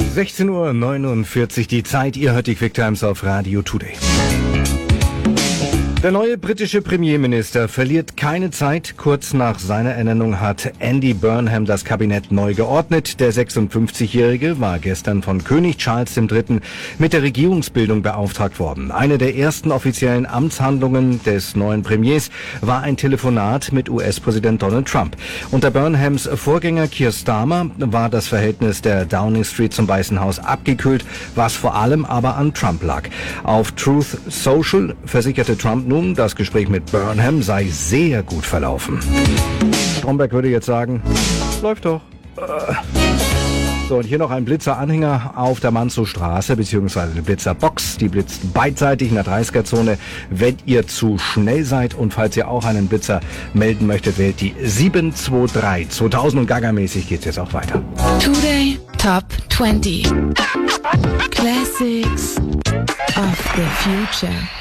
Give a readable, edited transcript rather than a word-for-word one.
16:49 Uhr die Zeit. Ihr hört die Quick Times auf Radio Today. Der neue britische Premierminister verliert keine Zeit. Kurz nach seiner Ernennung hat Andy Burnham das Kabinett neu geordnet. Der 56-Jährige war gestern von König Charles III. Mit der Regierungsbildung beauftragt worden. Eine der ersten offiziellen Amtshandlungen des neuen Premiers war ein Telefonat mit US-Präsident Donald Trump. Unter Burnhams Vorgänger Keir Starmer war das Verhältnis der Downing Street zum Weißen Haus abgekühlt, was vor allem aber an Trump lag. Auf Truth Social versicherte Trump nun, das Gespräch mit Burnham sei sehr gut verlaufen. Stromberg würde jetzt sagen, läuft doch. So, und hier noch ein Blitzeranhänger auf der Manzow-Straße, beziehungsweise eine Blitzerbox. Die blitzt beidseitig in der 30er-Zone, wenn ihr zu schnell seid. Und falls ihr auch einen Blitzer melden möchtet, wählt die 723. 2000 und Gaga-mäßig geht's jetzt auch weiter. Today Top 20 Classics of the Future.